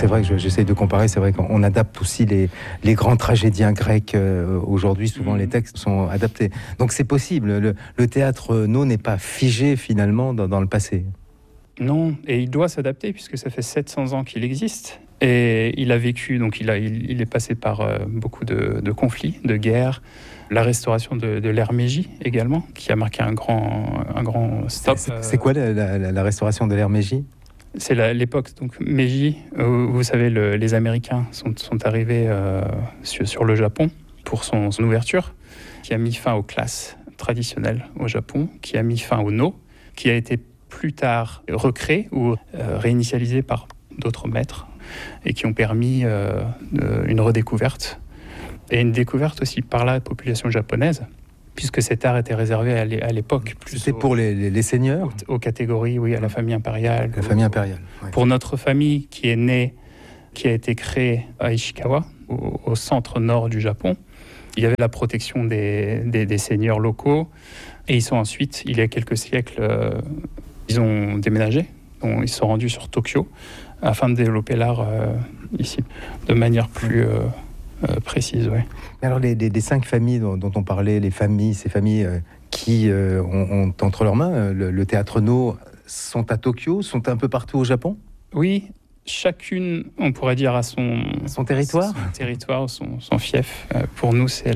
c'est vrai que j'essaie de comparer, c'est vrai qu'on adapte aussi les grands tragédiens grecs. Aujourd'hui, souvent les textes sont adaptés. Donc c'est possible, le théâtre No n'est pas figé finalement dans le passé. Non, et il doit s'adapter puisque ça fait 700 ans qu'il existe. Et il a vécu, donc il est passé par beaucoup de conflits, de guerres, la restauration de l'ère Meiji également, qui a marqué un grand stop. C'est quoi la restauration de l'ère Meiji ? C'est l'époque donc Meiji, où vous savez, les Américains sont arrivés sur le Japon pour son ouverture, qui a mis fin aux classes traditionnelles au Japon, qui a mis fin au No, qui a été plus tard recréé ou réinitialisé par d'autres maîtres et qui ont permis une redécouverte et une découverte aussi par la population japonaise, puisque cet art était réservé à l'époque. C'était pour les seigneurs ? Aux catégories, oui, à la famille impériale. La famille impériale. Ouais. Pour notre famille qui est née, qui a été créée à Ishikawa, au centre nord du Japon, il y avait la protection des seigneurs locaux. Et ils sont ensuite, il y a quelques siècles, ils ont déménagé. Ils se sont rendus sur Tokyo afin de développer l'art ici de manière plus précise. Ouais. Alors les 5 familles dont on parlait, ces familles qui ont entre leurs mains le théâtre No, sont à Tokyo, sont un peu partout au Japon ? Oui, chacune, on pourrait dire, à son territoire, son fief. Pour nous, c'est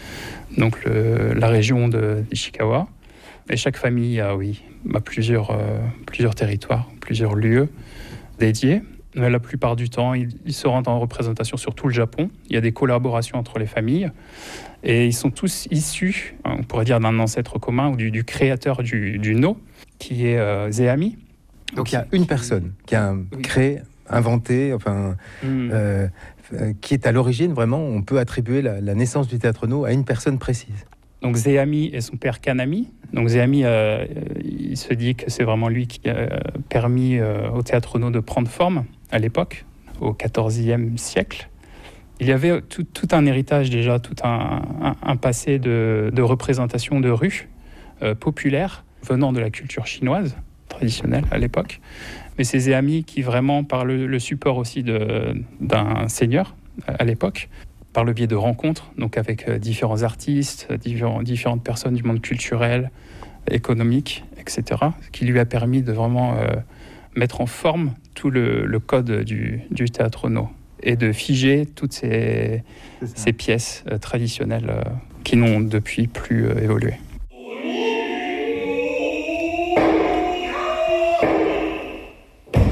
la région d'Ishikawa. Et chaque famille a plusieurs territoires, plusieurs lieux dédiés. Mais la plupart du temps, ils se rendent en représentation sur tout le Japon. Il y a des collaborations entre les familles. Et ils sont tous issus, on pourrait dire, d'un ancêtre commun ou du créateur du No, qui est Zeami. Donc il y a une personne qui a créé, inventé, qui est à l'origine, vraiment, on peut attribuer la naissance du théâtre No à une personne précise. Donc Zeami et son père Kanami. Donc Zeami, il se dit que c'est vraiment lui qui a permis au théâtre No de prendre forme à l'époque, au XIVe siècle. Il y avait tout un héritage déjà, tout un passé de représentation de rue populaire venant de la culture chinoise traditionnelle à l'époque. Mais c'est Zeami qui vraiment, par le support aussi d'un seigneur à l'époque, par le biais de rencontres, donc avec différents artistes, différentes personnes du monde culturel, économique, etc., qui lui a permis de vraiment mettre en forme tout le code du théâtre No et de figer toutes ces pièces traditionnelles qui n'ont depuis plus évolué.